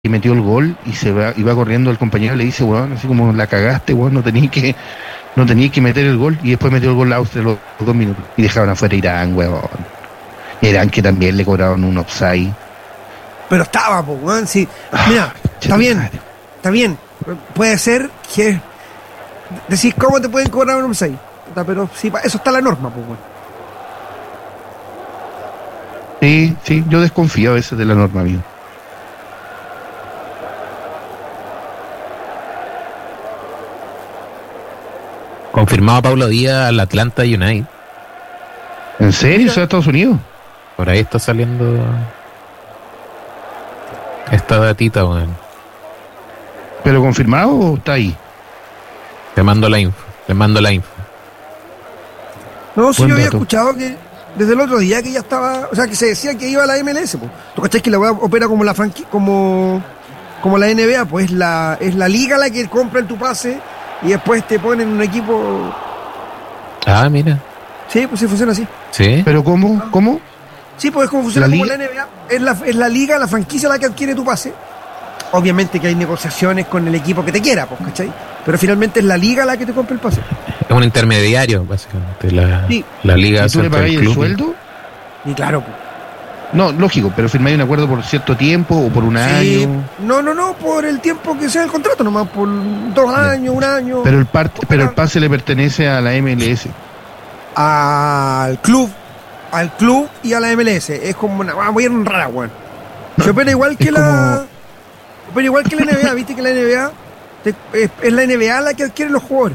y metió el gol y iba corriendo el compañero y le dice, weón, así como la cagaste, weón, no tenías que meter el gol, y después metió el gol Austria los 2 minutos y dejaron afuera a Irán, weón. Irán, que también le cobraron un offside. Pero estaba, pues, weón, sí. Mira, está bien. Puede ser que decís, ¿cómo te pueden cobrar un offside? Pero sí, eso está la norma, pues, weón. Sí, yo desconfío a veces de la norma, amigo. Confirmado Paulo Díaz al Atlanta United. ¿En serio? ¿Se va a Estados Unidos? Por ahí está saliendo esta datita, weón. ¿Pero confirmado o está ahí? Te mando la info. No, sí, Buen yo había dato. escuchado que desde el otro día que ya estaba, o sea, que se decía que iba a la MLS, pues. ¿Tú cachás que la weá opera como la como la NBA? Pues es la liga la que compra en tu pase y después te ponen un equipo. Ah, mira. Sí, pues sí funciona así. Sí. ¿Pero cómo? Sí, pues es como funciona ¿La como liga? la NBA. Es la liga, la franquicia la que adquiere tu pase. Obviamente que hay negociaciones con el equipo que te quiera, pues, ¿cachai? Pero finalmente es la liga la que te compra el pase. Es un intermediario, básicamente. Sí. La liga ¿Y tú le entre pagáis el club. sueldo? Y claro, pues. No, lógico, pero firmáis un acuerdo por cierto tiempo o por un Sí. año. No, por el tiempo que sea el contrato, nomás por 2 años, 1 año. Pero el pase le pertenece a la MLS. Al club y a la MLS. Es como una muy rara, weón. Se opera igual que opera igual que la NBA, viste que la NBA es la NBA la que adquiere los jugadores.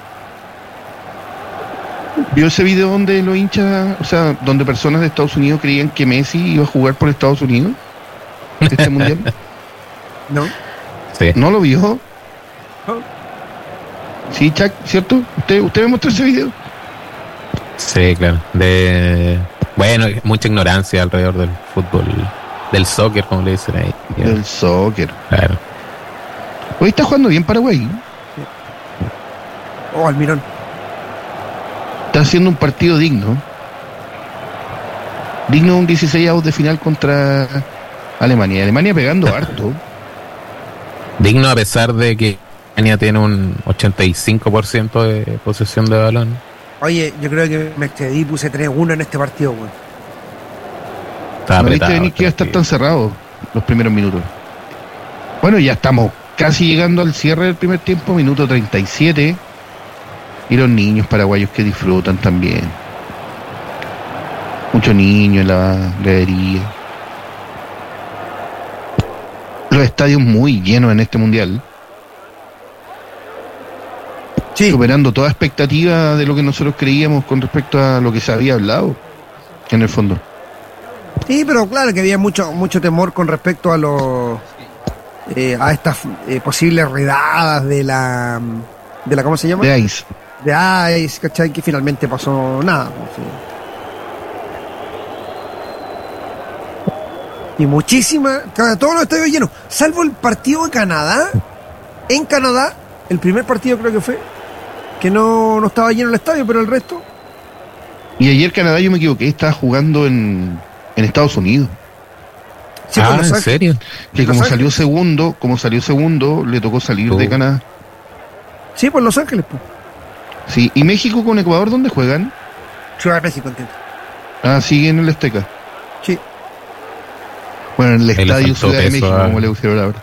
¿Vio ese video donde los hinchas, o sea, donde personas de Estados Unidos creían que Messi iba a jugar por Estados Unidos? Este mundial. ¿No? Sí. ¿No lo vio? No. Sí, Chuck, ¿cierto? ¿Usted me mostró ese video? Sí, claro. Bueno, mucha ignorancia alrededor del fútbol, del soccer, como le dicen ahí. Del soccer. Claro. Hoy está jugando bien Paraguay. Oh, Almirón. Está haciendo un partido digno. Digno de un 16avos de final contra Alemania. Alemania pegando harto. Digno a pesar de que Alemania tiene un 85% de posesión de balón. Oye, yo creo que me excedí, puse 3-1 en este partido, weón. Está No viste apretado. venir que iba a estar tan cerrado los primeros minutos. Bueno, ya estamos casi llegando al cierre del primer tiempo, minuto 37. Y los niños paraguayos que disfrutan también. Muchos niños en la gradería. Los estadios muy llenos en este mundial, Sí. superando toda expectativa de lo que nosotros creíamos con respecto a lo que se había hablado, en el fondo. Sí, pero claro que había mucho temor con respecto a a estas posibles redadas de la ¿cómo se llama? De ICE. De ICE, ¿cachai? Que finalmente pasó nada. Pues, sí. Y todos los estadios llenos, salvo el partido de Canadá. En Canadá, el primer partido creo que fue, que no estaba lleno el estadio, pero el resto. Y ayer Canadá, yo me equivoqué, estaba jugando en Estados Unidos. Sí, Ah, con Los ¿en Ángeles. serio? Que Los como salió segundo, le tocó salir de Canadá. Sí, por Los Ángeles, pues. Sí, ¿y México con Ecuador dónde juegan? Ciudad de México, entiendo. Ah, siguen en el Azteca. Sí. Bueno, en el Ahí le Estadio faltó Ciudad de peso México, a- como le pusieron ahora.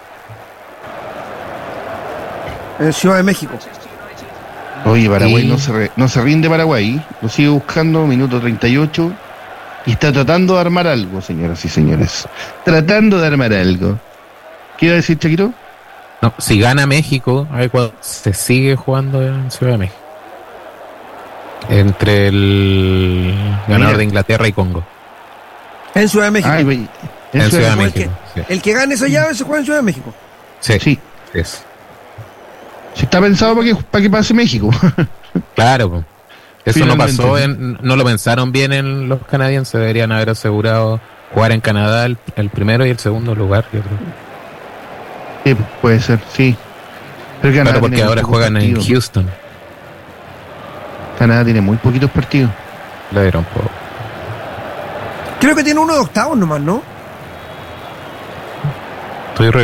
En Ciudad de México. Oye, Paraguay Sí. no se rinde Paraguay, lo sigue buscando, minuto 38, y está tratando de armar algo, señoras y señores. Tratando de armar algo. ¿Qué iba a decir, Chaquito? No, si gana México, a Ecuador se sigue jugando en Ciudad de México. Entre el ganador Mira. de Inglaterra y Congo. En Ciudad de México. Ay, güey. En Ciudad de México. México. Sí. El que gane esa llave se juega en Ciudad de México. Sí. Sí, Es. sí está pensado para que pase México. Claro, po. Eso Finalmente. no pasó, no lo pensaron bien en los canadienses, deberían haber asegurado jugar en Canadá el primero y el segundo lugar, yo creo. Sí, puede ser, sí. Pero Canadá Claro, porque tiene muy ahora pocos juegan partidos. en Houston. Canadá tiene muy poquitos partidos. Le dieron poco. Creo que tiene uno de octavos nomás, ¿no? Estoy